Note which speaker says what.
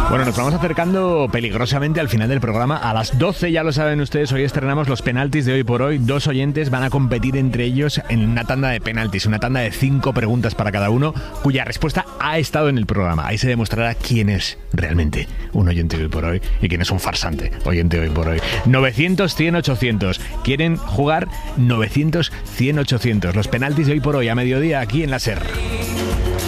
Speaker 1: Bueno, nos vamos acercando peligrosamente al final del programa. A las 12, ya lo saben ustedes, hoy estrenamos los penaltis de Hoy por Hoy. 2 oyentes van a competir entre ellos en una tanda de penaltis, una tanda de 5 preguntas para cada uno, cuya respuesta ha estado en el programa. Ahí se demostrará quién es realmente un oyente de Hoy por Hoy y quién es un farsante oyente de Hoy por Hoy. 900-100-800. ¿Quieren jugar? 900-100-800. Los penaltis de Hoy por Hoy a mediodía aquí en la SER.